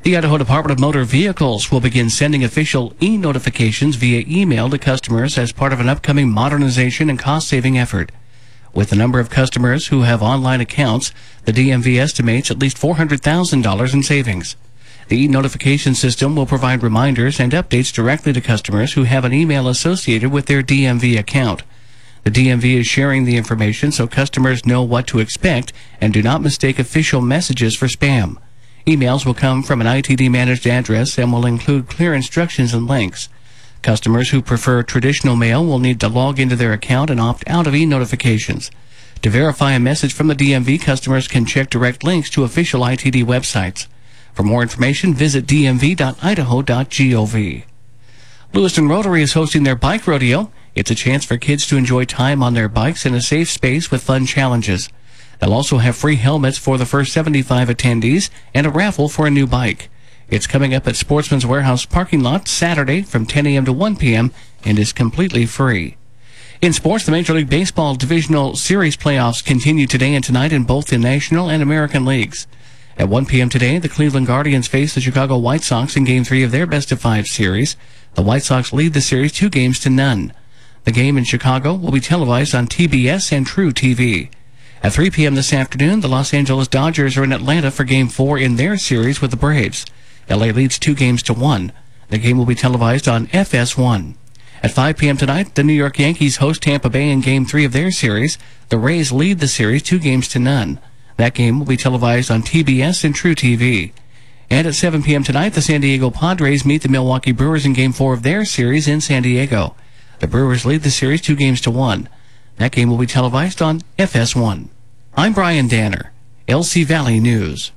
The Idaho Department of Motor Vehicles will begin sending official e-notifications via email to customers as part of an upcoming modernization and cost-saving effort. With the number of customers who have online accounts, the DMV estimates at least $400,000 in savings. The e-notification system will provide reminders and updates directly to customers who have an email associated with their DMV account. The DMV is sharing the information so customers know what to expect and do not mistake official messages for spam. Emails will come from an ITD-managed address and will include clear instructions and links. Customers who prefer traditional mail will need to log into their account and opt out of e-notifications. To verify a message from the DMV, customers can check direct links to official ITD websites. For more information, visit dmv.idaho.gov. Lewiston Rotary is hosting their bike rodeo. It's a chance for kids to enjoy time on their bikes in a safe space with fun challenges. They'll also have free helmets for the first 75 attendees and a raffle for a new bike. It's coming up at Sportsman's Warehouse parking lot Saturday from 10 a.m. to 1 p.m. and is completely free. In sports, the Major League Baseball Divisional Series playoffs continue today and tonight in both the National and American leagues. At 1 p.m. today, the Cleveland Guardians face the Chicago White Sox in Game 3 of their best-of-5 series. The White Sox lead the series 2-0. The game in Chicago will be televised on TBS and True TV. At 3 p.m. this afternoon, the Los Angeles Dodgers are in Atlanta for Game 4 in their series with the Braves. LA leads 2-1. The game will be televised on FS1. At 5 p.m. tonight, the New York Yankees host Tampa Bay in Game 3 of their series. The Rays lead the series 2-0. That game will be televised on TBS and True TV. And at 7 p.m. tonight, the San Diego Padres meet the Milwaukee Brewers in Game 4 of their series in San Diego. The Brewers lead the series 2-1. That game will be televised on FS1. I'm Brian Danner, LC Valley News.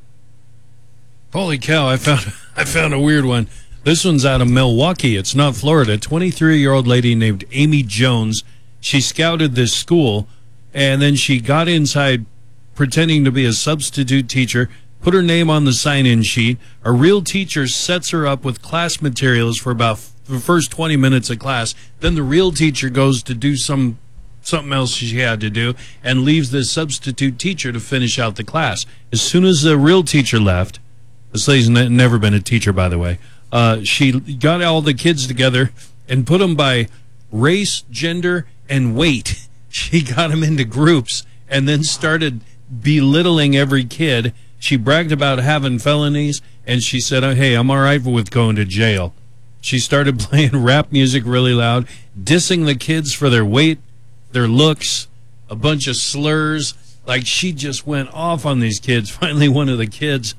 Holy cow, I found a weird one. This one's out of Milwaukee. It's not Florida. 23-year-old lady named Amy Jones. She scouted this school, and then she got inside pretending to be a substitute teacher, put her name on the sign-in sheet. A real teacher sets her up with class materials for about the first 20 minutes of class. Then the real teacher goes to do something else she had to do and leaves this substitute teacher to finish out the class. As soon as the real teacher left, this lady's never been a teacher, by the way, she got all the kids together and put them by race, gender, and weight. She got them into groups and then started belittling every kid. She bragged about having felonies, and she said, hey, I'm all right with going to jail. She started playing rap music really loud, dissing the kids for their weight, their looks, a bunch of slurs. Like, she just went off on these kids. Finally, one of the kids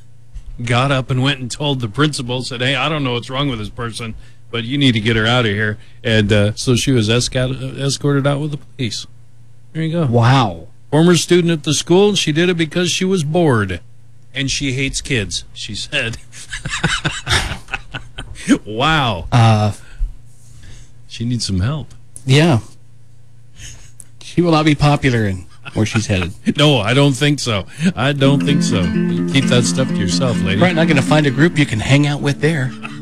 got up and went and told the principal, said, hey, I don't know what's wrong with this person, but you need to get her out of here. And so she was escorted out with the police. There you go. Wow. Former student at the school, she did it because she was bored. And she hates kids, she said. Wow. She needs some help. Yeah. She will not be popular in where she's headed. No, I don't think so. I don't think so. Keep that stuff to yourself, lady. Right, not going to find a group you can hang out with there.